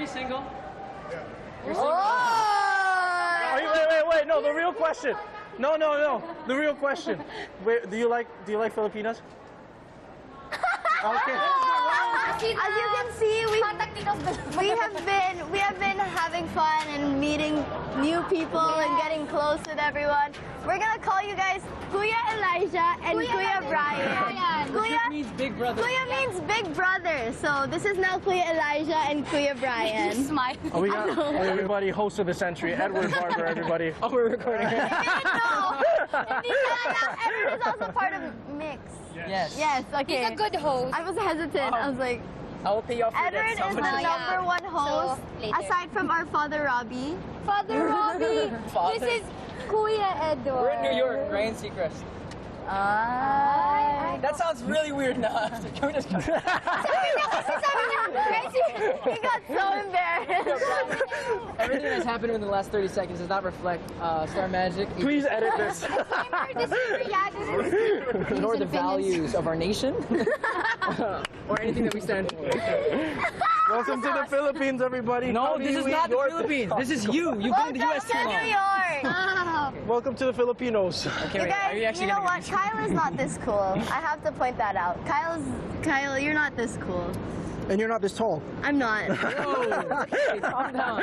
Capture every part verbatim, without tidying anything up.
you single? Yeah. You're single? Oh! Wait, wait, wait, wait. No, the real question. No, no, no. The real question. Wait, do you like do you like Filipinas? Okay. As you can see, we we have been we have been having fun and meeting new people and getting close with everyone. We're gonna call you guys Kuya Elijah and Kuya, Kuya Brian. Kuya Kuya means big brother. Kuya means big brother. So this is now Kuya Elijah and Kuya Brian. Smile. Oh, we got everybody, host of the century, Edward Barber, everybody. Oh, we're recording. No. Edward is also part of Mix. Yes. Yes. Okay. He's a good host. I was hesitant. I was like, I will pay off for Edward that. is the Someone- number one host, So, later. aside from our father Robbie. Father Robbie. Father. This is Kuya Edward. We're in New York, Ryan Seacrest. Ah. That sounds really weird now. Can we just cut it? He got so embarrassed. Everything that's happened in the last thirty seconds does not reflect uh, Star Magic. Please edit this. Nor the values of our nation. Or anything that we stand for. Welcome to the Philippines, everybody. No, How do this you is eat not the your- Philippines. This is you. You've been to the U S too Welcome to New long. York. Welcome to the Filipinos. Okay, You wait, are you guys, actually you know gonna what? Kyle is not this cool. I have to point that out. Kyle's Kyle, you're not this cool. And you're not this tall. I'm not. Whoa. Hey, calm down.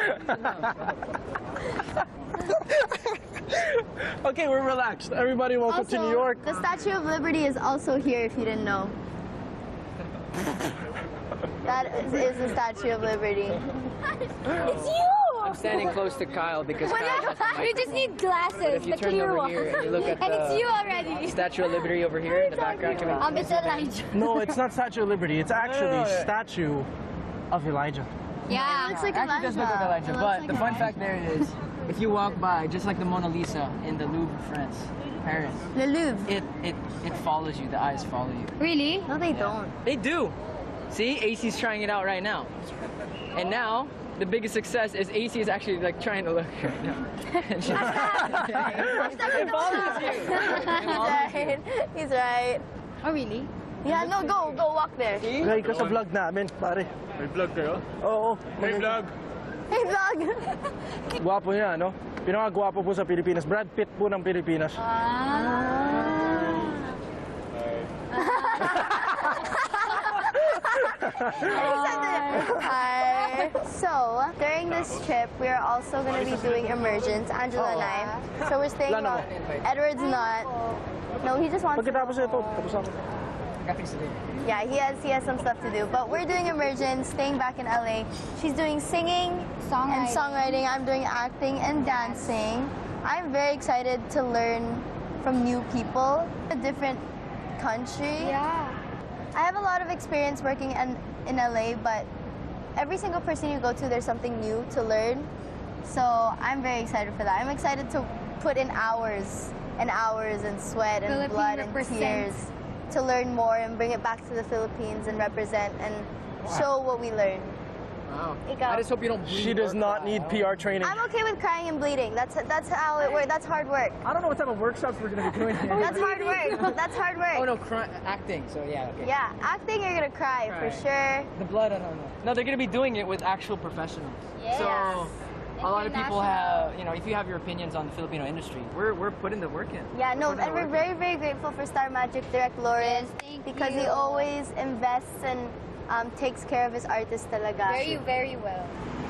Okay, we're relaxed. Everybody, welcome Also, to New York. the Statue of Liberty is also here if you didn't know. That is, is the Statue of Liberty. It's you! I'm standing close to Kyle because Kyle has the We mic. just need glasses. But if you the turn clear over ones. here and you look at and it's the- you already. Statue of Liberty over here in the background. Can we- Um, it's Elijah. No, it's not Statue of Liberty. It's actually no, no. Statue of Elijah. Yeah. It looks like Actually, Elijah. does look like Elijah. It looks But like the fun Elijah. fact there is, if you walk by, just like the Mona Lisa in the Louvre, France, Paris, Le Louvre. it it it follows you. The eyes follow you. Really? No, they don't. They do. See, A C's trying it out right now. And now, the biggest success is A C is actually like trying to look right now. And she- it follows you. It He's follows you. right. He's right. Oh, really? Yeah, no, go, go walk there. See? Gay ka sa vlog namin, pare. May vlog kayo? Oo. May vlog. Hey, vlog. Gwapo niya, no? Pinakagwapo po sa Pilipinas. Brad Pitt po ng Pilipinas. Hi. So, during this trip, we are also going to be doing immersions, Angela and I. So we're staying Plano out. Edward's not. No, he just wants to Pagkatapos ito, tapos ako. Got things to do. Yeah, he has he has some stuff to do. But we're doing immersions, staying back in L A. She's doing singing and songwriting. I'm doing acting and dancing. I'm very excited to learn from new people, a different country. Yeah. I have a lot of experience working in, in L A, but every single person you go to, there's something new to learn. So I'm very excited for that. I'm excited to put in hours and hours and sweat and Philippine blood and represent. tears to learn more and bring it back to the Philippines and represent and show what we learn. Wow. Ikaw. I just hope you don't bleed. She does or not cry. need P R training. I'm okay with crying and bleeding. That's that's how it works. That's hard work. I don't know what type of workshops we're going to be doing here. That's hard work. That's hard work. Oh no, cry, acting. So yeah. Okay. Yeah, acting, you're gonna cry, Cry. for sure. The blood, I don't know. No, they're going to be doing it with actual professionals. Yes. So a lot of people International. have, you know, if you have your opinions on the Filipino industry, we're we're putting the work in. Yeah, no, Putting the and we're work very, very grateful for Star Magic Direct Lauren Yes, thank because he you. always invests and um, takes care of his artists talaga. Very, very well.